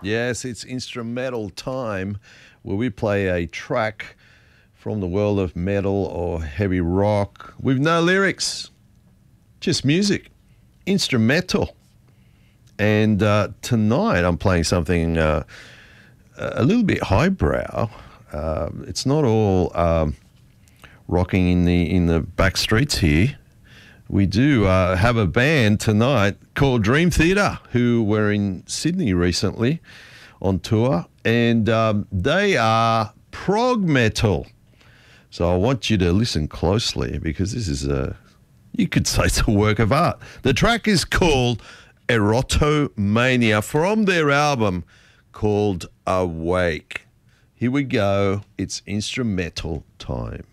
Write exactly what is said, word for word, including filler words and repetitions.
Yes, it's instrumental time where we play a track from the world of metal or heavy rock with no lyrics, just music, instrumental. And uh, tonight I'm playing something uh, a little bit highbrow. Uh, it's not all um, rocking in the in the back streets here. We do uh, have a band tonight called Dream Theater, who were in Sydney recently on tour, and um, they are prog metal. So I want you to listen closely because this is a, you could say it's a work of art. The track is called Erotomania from their album called Awake. Here we go. It's instrumental time.